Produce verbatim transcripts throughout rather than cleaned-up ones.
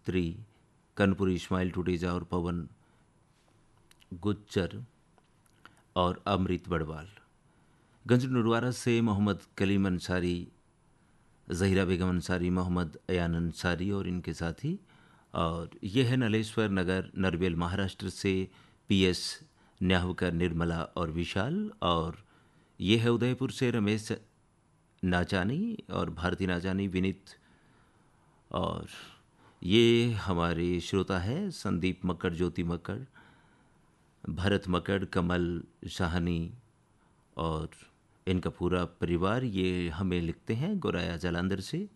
खत्री, कनपुर इस्माइल टूटेजा और पवन गुज्जर और अमृत बड़वाल। गंज नुरवारा से मोहम्मद कलीम अंसारी, जहीरा बेगम अंसारी, मोहम्मद अयान अंसारी और इनके साथी। और ये है नलेश्वर नगर नरवेल महाराष्ट्र से पी एस न्याहवकर, निर्मला और विशाल। और ये है उदयपुर से रमेश नाचानी और भारती नाचानी, विनीत। और ये हमारे श्रोता है संदीप मक्कड़, ज्योति मक्कड़, भरत मक्कड़, कमल शाहनी और इनका पूरा परिवार। ये हमें लिखते हैं गोराया जालंधर से।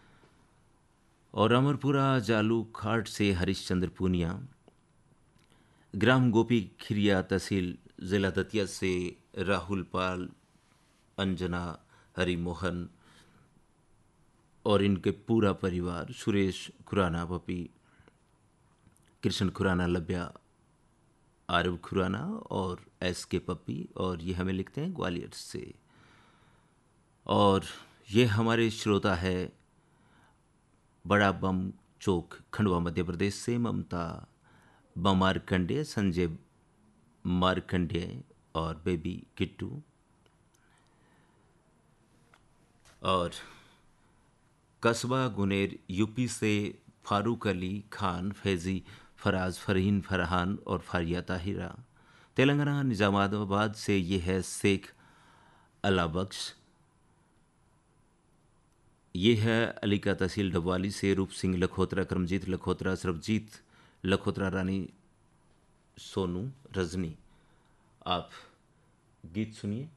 और अमरपुरा जालू खाट से हरिश्चंद्र पूनिया, ग्राम गोपी खिरिया, तहसील जिला दतिया से राहुल पाल, अंजना, हरिमोहन और इनके पूरा परिवार, सुरेश खुराना, पपी, कृष्ण खुराना, लब्या, आरव खुराना और एस के पप्पी। और ये हमें लिखते हैं ग्वालियर से। और ये हमारे श्रोता है बड़ा बम चौक, खंडवा मध्य प्रदेश से ममता मार्कंडेय, संजय मार्कंडेय और बेबी किट्टू। और कस्बा गुनेर यूपी से फारूक अली खान, फैज़ी, फराज, फरहीन, फरहान और फारिया ताहिरा। तेलंगाना निजामाबाद से ये है शेख अलाबख्श। ये है अली का तहसील डबवाली से रूप सिंह लखोत्रा, करमजीत लखोत्रा, सरबजीत लखोत्रा, रानी सोनू, रजनी। आप गीत सुनिए।